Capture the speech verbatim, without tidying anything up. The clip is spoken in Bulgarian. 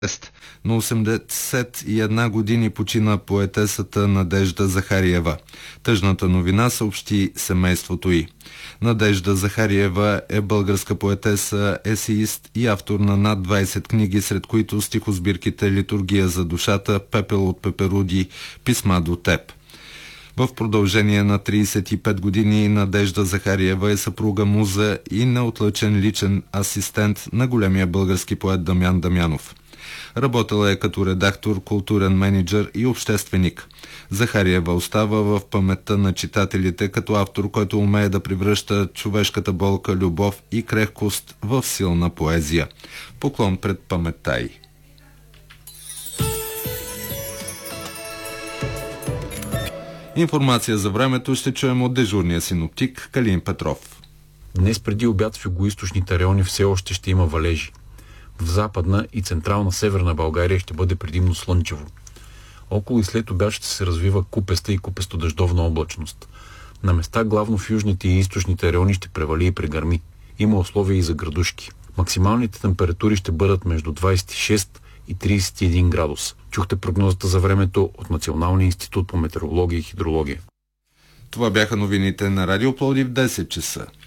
На осемдесет и една години почина поетесата Надежда Захариева. Тъжната новина съобщи семейството й. Надежда Захариева е българска поетеса, есеист и автор на над двайсет книги, сред които стихосбирките "Литургия за душата", "Пепел от пеперуди", "Писма до теб". В продължение на трийсет и пет години Надежда Захариева е съпруга, муза и неотлъчен личен асистент на големия български поет Дамян Дамянов. Работила е като редактор, културен мениджър и общественик. Захариева остава в паметта на читателите като автор, който умее да превръща човешката болка, любов и крехкост в силна поезия. Поклон пред паметта й. Информация за времето ще чуем от дежурния синоптик Калин Петров. Днес преди обяд в югоизточните райони все още ще има валежи. В западна и централна северна България ще бъде предимно слънчево. Около и след обяд ще се развива купеста и купесто-дъждовна облачност. На места главно в южните и източните райони ще превали и прегърми. Има условия и за градушки. Максималните температури ще бъдат между двайсет и шест и трийсет и един градус. Чухте прогнозата за времето от Националния институт по метеорология и хидрология. Това бяха новините на Радио Пловдив в десет часа.